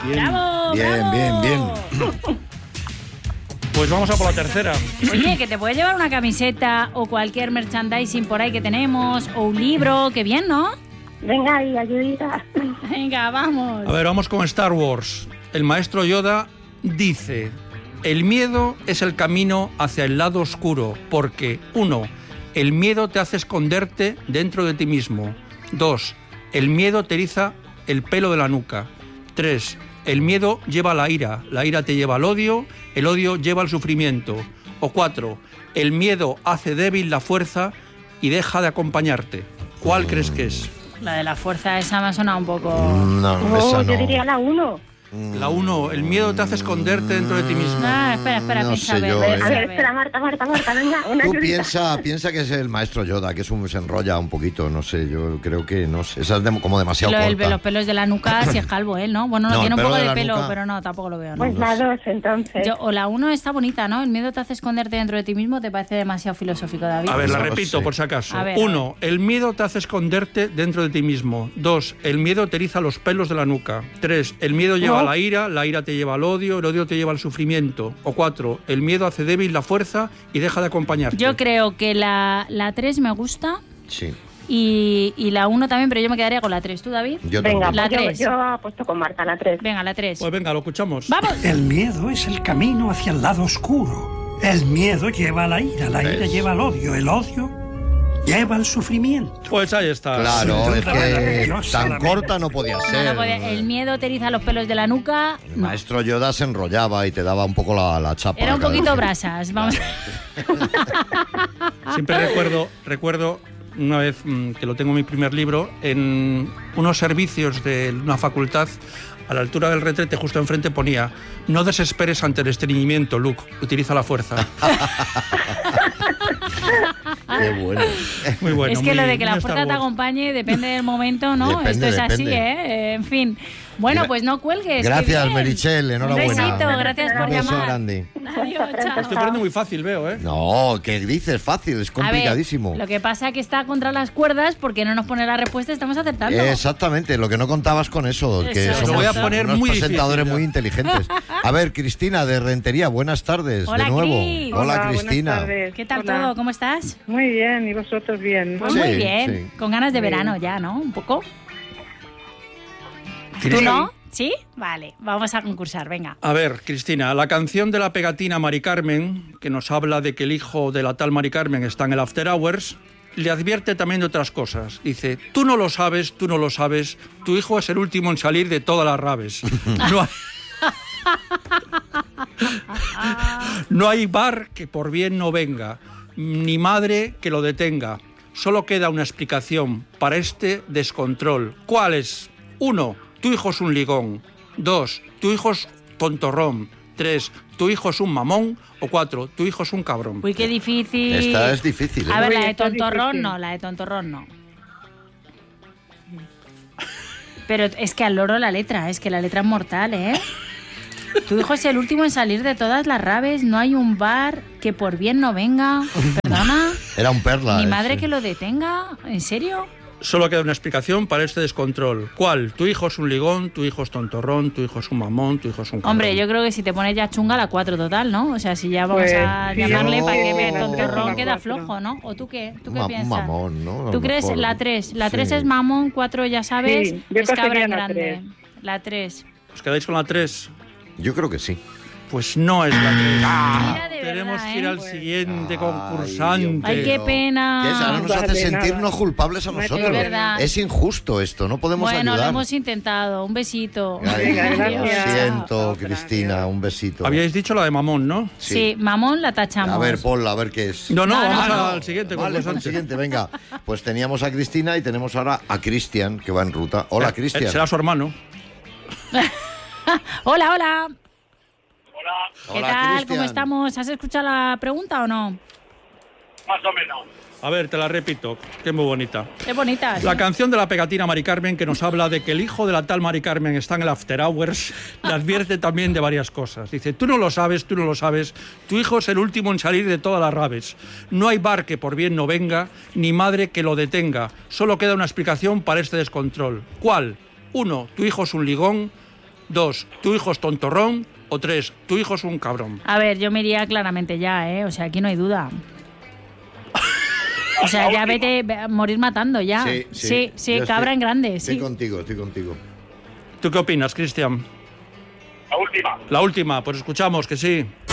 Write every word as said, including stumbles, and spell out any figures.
Bien. ¡Bravo! Bien, bravo! bien, bien. Pues vamos a por la tercera. Oye, que te puedes llevar una camiseta o cualquier merchandising por ahí que tenemos, o un libro, qué bien, ¿no? Venga ahí, ayudita. Venga, vamos. A ver, vamos con Star Wars. El maestro Yoda dice: el miedo es el camino hacia el lado oscuro, porque, uno, el miedo te hace esconderte dentro de ti mismo. Dos, el miedo te eriza el pelo de la nuca. Tres, el miedo lleva a la ira, la ira te lleva al odio, el odio lleva al sufrimiento. O cuatro, el miedo hace débil la fuerza y deja de acompañarte. ¿Cuál mm. crees que es? La de la fuerza esa me ha sonado un poco... No, Oh, esa no. yo diría la uno. La uno, el miedo te hace esconderte dentro de ti mismo. Ah, espera, espera, No piensa, sé a ver, yo, piensa, ¿eh? A a ver, ver. espera, Marta, Marta, Marta, venga, una Tú ayudita. piensa, piensa que es el maestro Yoda, que es un, se enrolla un poquito, no sé, yo creo que, no sé, esa es de- como demasiado Lo del- corta. los pelos de la nuca, si es calvo él, ¿no? Bueno, no, No, tiene el un pelo poco de de, la pelo, nuca- pero no, tampoco lo veo, ¿no? Pues No la sé. dos, entonces. Yo- o la uno está bonita, ¿no? El miedo te hace esconderte dentro de ti mismo, ¿te parece demasiado filosófico, David? A ver, la No repito sé. por si acaso. A ver, Uno, el miedo te hace esconderte dentro de ti mismo. Dos, el miedo te eriza los pelos de la nuca. Tres, el miedo lleva a la ira, la ira te lleva al odio, el odio te lleva al sufrimiento. O cuatro, el miedo hace débil la fuerza y deja de acompañarte. Yo creo que la, la tres me gusta Sí, y, y la uno también, pero yo me quedaría con la tres. ¿Tú, David? yo Venga, también. La pues yo, tres. yo apuesto con Marta, la tres. Venga, la tres. Pues venga, lo escuchamos. ¡Vamos! El miedo es el camino hacia el lado oscuro. El miedo lleva a la ira, la ira ¿Ves? lleva al odio, el odio lleva al sufrimiento. Pues ahí está. Claro, Sí, es otra que vez, tan solamente. corta no podía No, ser. no podía- el miedo te eriza los pelos de la nuca. El no. maestro Yoda se enrollaba y te daba un poco la, la chapa. Era un cada poquito vez. brasas, vamos. Siempre recuerdo, recuerdo una vez mm, que lo tengo en mi primer libro, en unos servicios de una facultad, a la altura del retrete, justo enfrente, ponía: no desesperes ante el estreñimiento, Luke, utiliza la fuerza. Qué bueno. Muy bueno. es que muy- lo de que muy la Star fuerza te Wars. acompañe depende del momento, ¿no? Depende, Esto es así, depende. ¿eh? En fin. Bueno, Gra- pues no cuelgues. qué Gracias, bien. Merichel, enhorabuena. Un besito, gracias por Un beso llamar. grande. Adiós, chao. Lo estoy poniendo muy fácil, veo, ¿eh? No, ¿qué dices? Fácil, es A ver, complicadísimo. lo que pasa es que está contra las cuerdas porque no nos pone la respuesta, estamos acertando. Exactamente, lo que no contabas con eso, que Eso, somos lo voy a poner unos muy presentadores difícil, muy ya. inteligentes. A ver, Cristina, de Rentería, buenas tardes, Hola, de nuevo. Cris. Hola, Hola, Cristina. buenas tardes. ¿Qué tal Hola. todo? ¿Cómo estás? Muy bien, ¿y vosotros bien? Pues Sí, muy bien, sí. con ganas de Bien. verano ya, ¿no? Un poco. ¿Tú Cristina. no? ¿Sí? Vale, vamos a concursar, venga. A ver, Cristina, la canción de la pegatina Mari Carmen, que nos habla de que el hijo de la tal Mari Carmen está en el After Hours, le advierte también de otras cosas. Dice: tú no lo sabes, tú no lo sabes, tu hijo es el último en salir de todas las raves. No hay... no hay bar que por bien no venga, ni madre que lo detenga. Solo queda una explicación para este descontrol. ¿Cuál es? Uno, tu hijo es un ligón. Dos, tu hijo es tontorrón. Tres, tu hijo es un mamón. O cuatro, tu hijo es un cabrón. Uy, qué difícil. Esta es difícil, ¿eh? A ver, la Uy, de esta es tontorrón difícil. no, la de tontorrón no. Pero es que al loro la letra, es que la letra es mortal, ¿eh? Tu hijo es el último en salir de todas las raves, no hay un bar que por bien no venga. ¿Perdona? Era un perla. Mi ese. madre que lo detenga, ¿en serio? Solo queda una explicación para este descontrol. ¿Cuál? Tu hijo es un ligón, tu hijo es tontorrón, tu hijo es un mamón, tu hijo es un cabrón. Hombre, yo creo que si te pones ya chunga la cuatro total, ¿no? O sea, si ya vamos Pues, a sí, llamarle yo- para que vea la tontorrón, tres, queda la flojo, cuatro. ¿no? ¿O tú qué? ¿Tú Un qué ma- un piensas? mamón, ¿no? A lo ¿Tú crees mejor. la tres? La tres Sí. es mamón, cuatro ya sabes, Sí, yo es cabra cogería en la grande. tres. La tres. ¿Os quedáis con la tres? Yo creo que sí. Pues no es la tres. Mira, de Tenemos verdad, que ir ¿eh? al siguiente Ay, concursante. Dios Ay, qué mío. pena. Que es, ahora nos Vale, hace sentirnos nada. culpables a No hay nosotros. problema. Es verdad. Es injusto esto, no podemos Bueno, ayudar. lo hemos intentado. Un besito. Ay, Venga, lo gracias. siento, Otra, Cristina, adiós. un besito. Habíais dicho la de mamón, ¿no? Sí. mamón la tachamos. A ver, ponla, a ver qué es. No, no, No, vamos no, no. al siguiente Vale, pues concursante. el siguiente, venga. Pues teníamos a Cristina y tenemos ahora a Cristian, que va en ruta. Hola, Eh, Cristian. Será su hermano. Hola, hola. ¿Qué Hola, tal? Cristian. ¿Cómo estamos? ¿Has escuchado la pregunta o no? A ver, te la repito, que es muy bonita. Qué bonita. La canción de la pegatina Mari Carmen, que nos habla de que el hijo de la tal Mari Carmen está en el After Hours, le advierte también de varias cosas. Dice: tú no lo sabes, tú no lo sabes, tu hijo es el último en salir de todas las raves. No hay bar que por bien no venga, ni madre que lo detenga. Solo queda una explicación para este descontrol. ¿Cuál? Uno, tu hijo es un ligón. Dos, tu hijo es tontorrón. O tres, tu hijo es un cabrón. A ver, yo me iría claramente ya, ¿eh? O sea, aquí no hay duda. O sea, ya vete a morir matando ya. Sí, sí, sí, sí, yo cabra estoy- en grande, Estoy sí. contigo, estoy contigo. ¿Tú qué opinas, Cristian? La última. La última, pues escuchamos que sí.